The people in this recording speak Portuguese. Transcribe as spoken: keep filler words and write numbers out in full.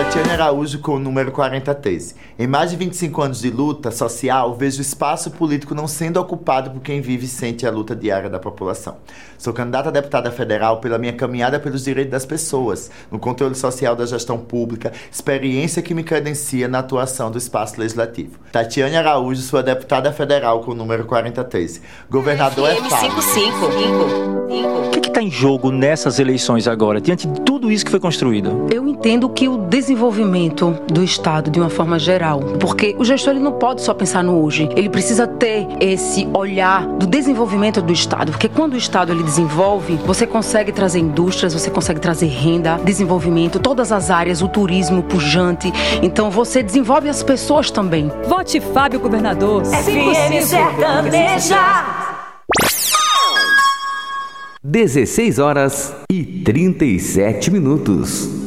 Tatiane Araújo com o número quarenta treze. Em mais de vinte e cinco anos de luta social, vejo o espaço político não sendo ocupado por quem vive e sente a luta diária da população. Sou candidata a deputada federal pela minha caminhada pelos direitos das pessoas, no controle social da gestão pública, experiência que me credencia na atuação do espaço legislativo. Tatiane Araújo, sua deputada federal com o número quarenta treze. Governador é Fábio. O que está em jogo nessas eleições agora, diante de tudo isso que foi construído? Eu entendo que o desenvolvimento do Estado, de uma forma geral, porque o gestor ele não pode só pensar no hoje, ele precisa ter esse olhar do desenvolvimento do Estado, porque quando o Estado ele desenvolve, você consegue trazer indústrias, você consegue trazer renda, desenvolvimento, todas as áreas, o turismo pujante, então você desenvolve as pessoas também. Vote Fábio Governador. F M Sertaneja. dezesseis horas e trinta e sete minutos.